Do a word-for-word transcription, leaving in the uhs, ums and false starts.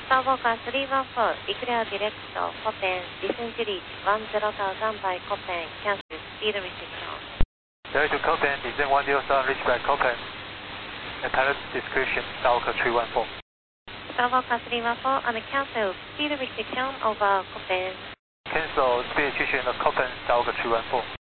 Starwalker three one four, declare direct Copen, descent reach one zero thousand by Copen, cancel speed restriction. Direct to Copen, descent one zero thousand reached by Copen, and pilot discretion, Starwalker three one four. Starwalker three one four, and cancel speed restriction over Copen. Cancel speed restriction of Copen, Starwalker three one four.